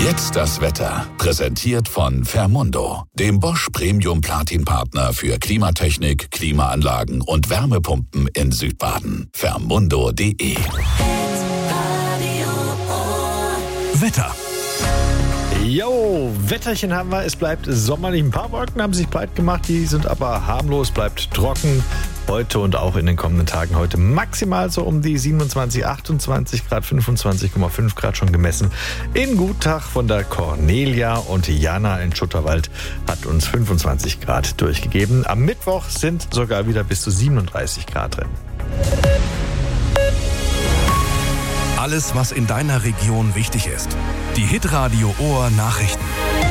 Jetzt das Wetter. Präsentiert von Fermundo, dem Bosch Premium Platin Partner für Klimatechnik, Klimaanlagen und Wärmepumpen in Südbaden. Fermundo.de. Wetter. Jo, Wetterchen haben wir. Es bleibt sommerlich. Ein paar Wolken haben sich breit gemacht, die sind aber harmlos, bleibt trocken. Heute und auch in den kommenden Tagen. Heute maximal so um die 27, 28 Grad, 25,5 Grad schon gemessen. In Guttach von der Cornelia, und Jana in Schutterwald hat uns 25 Grad durchgegeben. Am Mittwoch sind sogar wieder bis zu 37 Grad drin. Alles, was in deiner Region wichtig ist. Die Hitradio Ohr Nachrichten.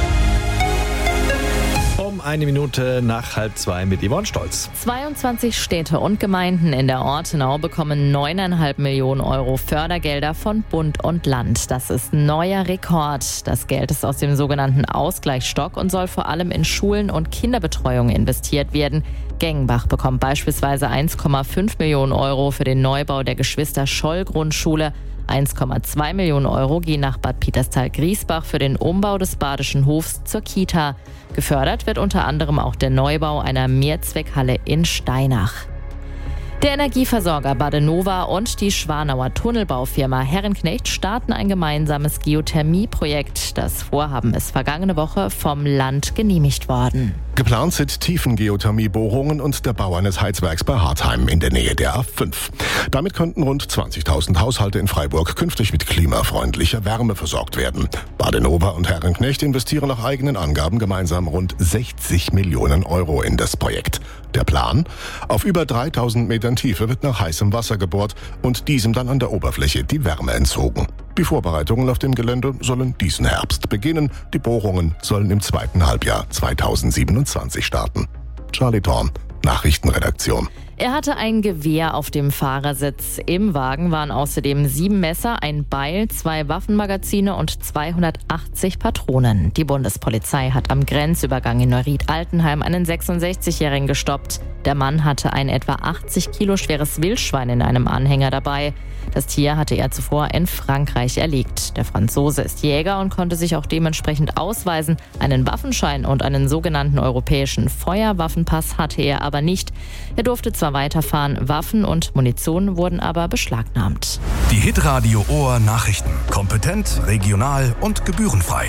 Um 1 Minute nach 1:30 mit Yvonne Stolz. 22 Städte und Gemeinden in der Ortenau bekommen 9,5 Millionen Euro Fördergelder von Bund und Land. Das ist ein neuer Rekord. Das Geld ist aus dem sogenannten Ausgleichsstock und soll vor allem in Schulen und Kinderbetreuung investiert werden. Gengenbach bekommt beispielsweise 1,5 Millionen Euro für den Neubau der Geschwister-Scholl-Grundschule. 1,2 Millionen Euro gehen nach Bad Peterstal-Griesbach für den Umbau des Badischen Hofs zur Kita. Gefördert wird unter anderem auch der Neubau einer Mehrzweckhalle in Steinach. Der Energieversorger Badenova und die Schwanauer Tunnelbaufirma Herrenknecht starten ein gemeinsames Geothermieprojekt. Das Vorhaben ist vergangene Woche vom Land genehmigt worden. Geplant sind Tiefengeothermiebohrungen und der Bau eines Heizwerks bei Hartheim in der Nähe der A5. Damit könnten rund 20.000 Haushalte in Freiburg künftig mit klimafreundlicher Wärme versorgt werden. Badenova und Herrenknecht investieren nach eigenen Angaben gemeinsam rund 60 Millionen Euro in das Projekt. Der Plan? Auf über 3.000 Metern Tiefe wird nach heißem Wasser gebohrt und diesem dann an der Oberfläche die Wärme entzogen. Die Vorbereitungen auf dem Gelände sollen diesen Herbst beginnen. Die Bohrungen sollen im zweiten Halbjahr 2027 starten. Charlie Thorn, Nachrichtenredaktion. Er hatte ein Gewehr auf dem Fahrersitz. Im Wagen waren außerdem 7 Messer, ein Beil, 2 Waffenmagazine und 280 Patronen. Die Bundespolizei hat am Grenzübergang in Neuried-Altenheim einen 66-Jährigen gestoppt. Der Mann hatte ein etwa 80 Kilo schweres Wildschwein in einem Anhänger dabei. Das Tier hatte er zuvor in Frankreich erlegt. Der Franzose ist Jäger und konnte sich auch dementsprechend ausweisen. Einen Waffenschein und einen sogenannten europäischen Feuerwaffenpass hatte er aber nicht. Er durfte zwar weiterfahren, Waffen und Munition wurden aber beschlagnahmt. Die Hitradio Ohr Nachrichten. Kompetent, regional und gebührenfrei.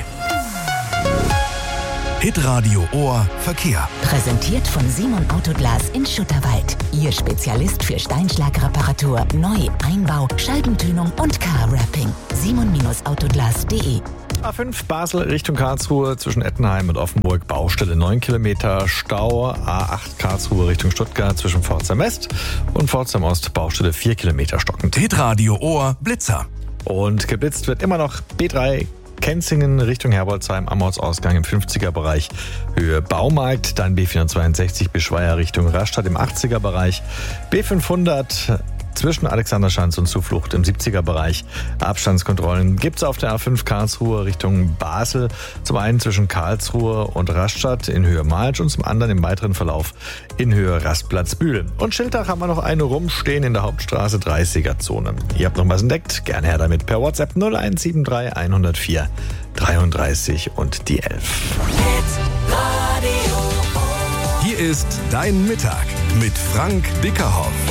Hitradio Ohr Verkehr. Präsentiert von Simon Autoglas in Schutterwald. Ihr Spezialist für Steinschlagreparatur, Neu-, Einbau, Scheibentönung und Car-Wrapping. simon-autoglas.de. A5 Basel Richtung Karlsruhe zwischen Ettenheim und Offenburg Baustelle 9 Kilometer Stau. A8 Karlsruhe Richtung Stuttgart zwischen Pforzheim West und Pforzheim Ost Baustelle 4 Kilometer stockend. Hitradio Ohr Blitzer. Und geblitzt wird immer noch B3 Kenzingen Richtung Herbolzheim am Ortsausgang im 50er-Bereich Höhe Baumarkt, dann B462 Bischweier Richtung Rastatt im 80er-Bereich, B500 zwischen Alexanderschanz und Zuflucht im 70er-Bereich. Abstandskontrollen gibt es auf der A5 Karlsruhe Richtung Basel, zum einen zwischen Karlsruhe und Rastatt in Höhe Malsch und zum anderen im weiteren Verlauf in Höhe Rastplatz-Bühl. Und Schiltach haben wir noch eine rumstehen in der Hauptstraße 30er-Zone. Ihr habt noch was entdeckt? Gerne her damit per WhatsApp 0173 104 33 und die 11. Hier ist Dein Mittag mit Frank Dickerhoff.